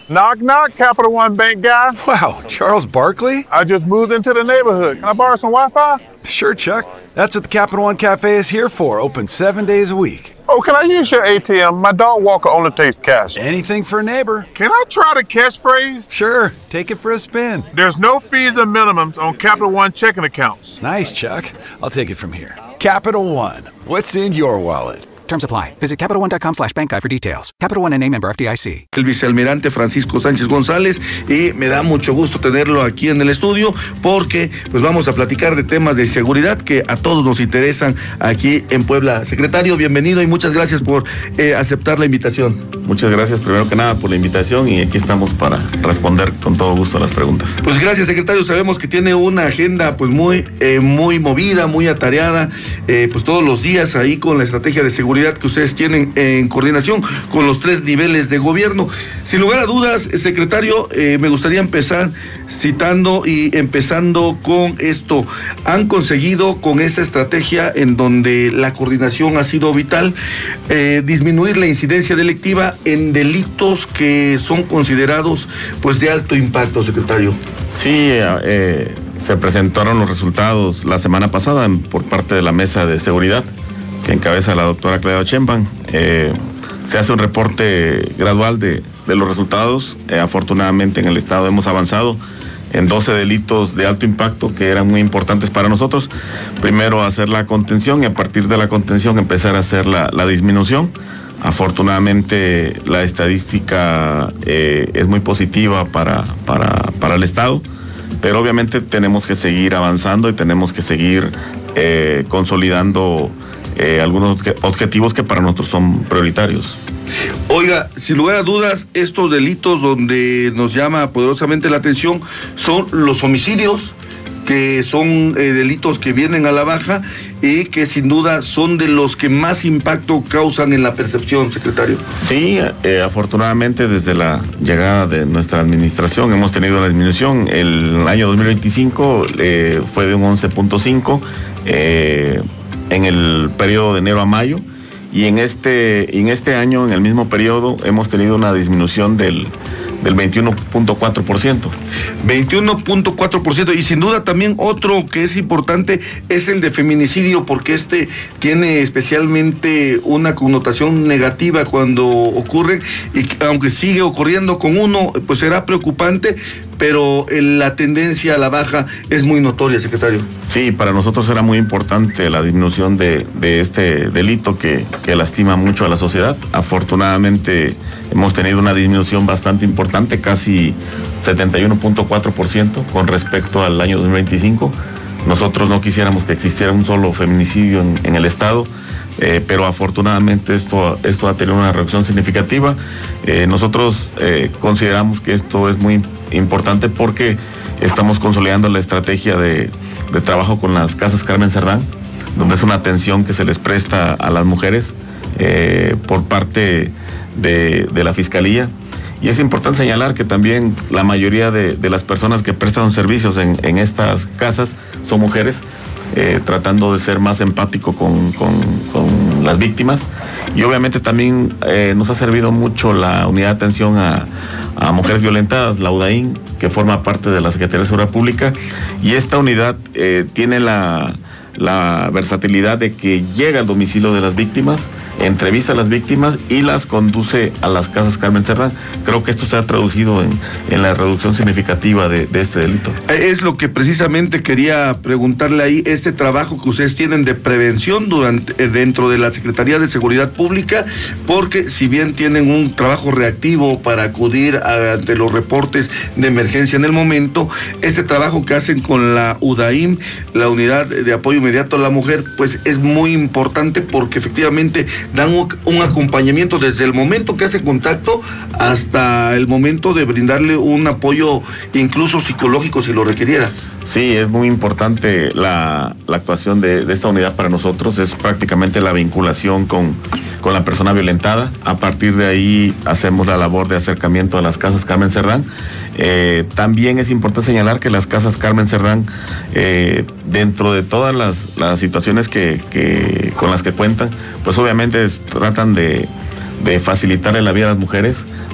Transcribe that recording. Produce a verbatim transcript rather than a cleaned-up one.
Knock, knock, Capital One Bank guy. Wow, Charles Barkley? I just moved into the neighborhood. Can I borrow some Wi-Fi? Sure, Chuck. That's what the Capital One Cafe is here for, open seven days a week. Oh, can I use your A T M? My dog Walker only takes cash. Anything for a neighbor. Can I try the catchphrase? Sure, take it for a spin. There's no fees or minimums on Capital One checking accounts. Nice, Chuck. I'll take it from here. Capital One, what's in your wallet? Terms apply. Visit CapitalOne.com slash bank guide for details. Capital One N A member F D I C. El vicealmirante Francisco Sánchez González, y me da mucho gusto tenerlo aquí en el estudio porque pues vamos a platicar de temas de seguridad que a todos nos interesan aquí en Puebla. Secretario, bienvenido y muchas gracias por eh, aceptar la invitación. Muchas gracias primero que nada por la invitación y aquí estamos para responder con todo gusto a las preguntas. Pues gracias, secretario. Sabemos que tiene una agenda pues muy, eh, muy movida, muy atareada, eh, pues todos los días ahí con la estrategia de seguridad que ustedes tienen en coordinación con los tres niveles de gobierno. Sin lugar a dudas, secretario, eh, me gustaría empezar citando y empezando con esto. Han conseguido con esta estrategia en donde la coordinación ha sido vital, eh, disminuir la incidencia delictiva en delitos que son considerados pues de alto impacto, secretario. Sí, eh, se presentaron los resultados la semana pasada en, por parte de la Mesa de Seguridad que encabeza la doctora Claudia Sheinbaum. Eh, se hace un reporte gradual de, de los resultados. Eh, afortunadamente en el estado hemos avanzado en doce delitos de alto impacto que eran muy importantes para nosotros. Primero hacer la contención y a partir de la contención empezar a hacer la, la disminución. Afortunadamente la estadística eh, es muy positiva para, para, para el estado, pero obviamente tenemos que seguir avanzando y tenemos que seguir eh, consolidando Eh, algunos objetivos que para nosotros son prioritarios. Oiga, sin lugar a dudas, estos delitos donde nos llama poderosamente la atención son los homicidios, que son eh, delitos que vienen a la baja y que sin duda son de los que más impacto causan en la percepción, secretario. Sí, eh, afortunadamente desde la llegada de nuestra administración hemos tenido una disminución. El año dos mil veinticinco eh, fue de un once punto cinco, eh, en el periodo de enero a mayo, y en este, en este año, en el mismo periodo, hemos tenido una disminución del, del veintiuno punto cuatro por ciento. veintiuno punto cuatro por ciento, y sin duda también otro que es importante es el de feminicidio, porque este tiene especialmente una connotación negativa cuando ocurre, y aunque sigue ocurriendo con uno, pues será preocupante, pero la tendencia a la baja es muy notoria, secretario. Sí, para nosotros era muy importante la disminución de, de este delito que, que lastima mucho a la sociedad. Afortunadamente hemos tenido una disminución bastante importante, casi setenta y uno punto cuatro por ciento con respecto al año dos mil veinticinco. Nosotros no quisiéramos que existiera un solo feminicidio en, en el estado. Eh, pero afortunadamente esto, esto ha tenido una reducción significativa. Eh, nosotros eh, consideramos que esto es muy importante porque estamos consolidando la estrategia de, de trabajo con las casas Carmen Cerdán, donde es una atención que se les presta a las mujeres eh, por parte de, de la Fiscalía. Y es importante señalar que también la mayoría de, de las personas que prestan servicios en, en estas casas son mujeres. Eh, tratando de ser más empático con, con, con las víctimas, y obviamente también eh, nos ha servido mucho la unidad de atención a, a mujeres violentadas, la UDAIN, que forma parte de la Secretaría de Seguridad Pública, y esta unidad eh, tiene la, la versatilidad de que llega al domicilio de las víctimas, entrevista a las víctimas y las conduce a las casas Carmen Cerdán. Creo que esto se ha traducido en, en la reducción significativa de, de este delito. Es lo que precisamente quería preguntarle ahí, este trabajo que ustedes tienen de prevención durante, dentro de la Secretaría de Seguridad Pública, porque si bien tienen un trabajo reactivo para acudir ante los reportes de emergencia en el momento, este trabajo que hacen con la UDAIM, la Unidad de Apoyo Inmediato a la Mujer, pues es muy importante porque efectivamente dan un, un acompañamiento desde el momento que hace contacto hasta el momento de brindarle un apoyo incluso psicológico si lo requiriera. Sí, es muy importante la, la actuación de, de esta unidad para nosotros, es prácticamente la vinculación con, con la persona violentada. A partir de ahí hacemos la labor de acercamiento a las casas Carmen Cerdán. Eh, también es importante señalar que las casas Carmen Cerdán, eh, dentro de todas las, las situaciones que, que, con las que cuentan, pues obviamente es, tratan de, de facilitarle la vida a las mujeres